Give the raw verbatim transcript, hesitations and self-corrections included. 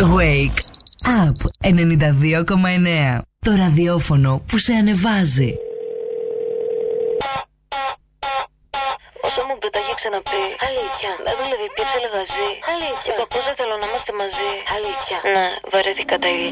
Wake Up ενενήντα δύο κόμμα εννέα. Το ραδιόφωνο που σε ανεβάζει. Όσο μου το έχει ξαναπεί. Αλήθεια. Με δούλευε, πιέψε λεγαζί. Αλήθεια. Και κακώς δεν θέλω να είμαστε μαζί. Αλήθεια. Ναι, βαρέθηκα τα ίδια.